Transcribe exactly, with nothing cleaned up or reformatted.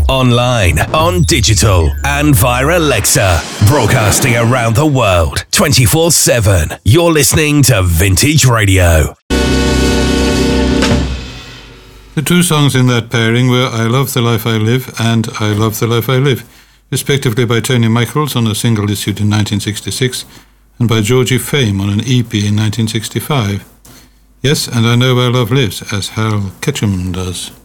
online, on digital, and via Alexa. Broadcasting around the world, twenty-four seven. You're listening to Vintage Radio. The two songs in that pairing were I Love the Life I Live and I Love the Life I Live, respectively by Tony Michaels on a single issued in nineteen sixty-six and by Georgie Fame on an E P in nineteen sixty-five. Yes, and I Know Where Love Lives, as Hal Ketchum does.